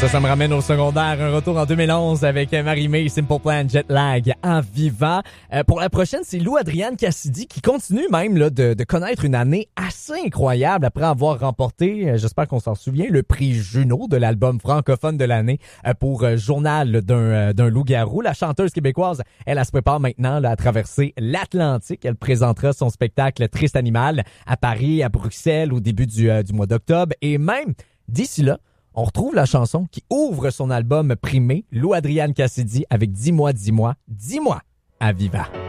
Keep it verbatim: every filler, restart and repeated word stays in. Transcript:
Ça, ça me ramène au secondaire. Un retour en deux mille onze avec Marie-Mé, Simple Plan, Jet Lag, en vivant. Euh, pour la prochaine, c'est Lou Adrienne Cassidy qui continue même là, de, de connaître une année assez incroyable après avoir remporté, euh, j'espère qu'on s'en souvient, le prix Juno de l'album francophone de l'année euh, pour euh, Journal d'un, euh, d'un loup-garou. La chanteuse québécoise, elle, elle se prépare maintenant là, à traverser l'Atlantique. Elle présentera son spectacle Triste Animal à Paris, à Bruxelles au début du, euh, du mois d'octobre. Et même d'ici là, on retrouve la chanson qui ouvre son album primé, Lou Adrienne Cassidy, avec Dis-moi, dis-moi, dis-moi à Viva.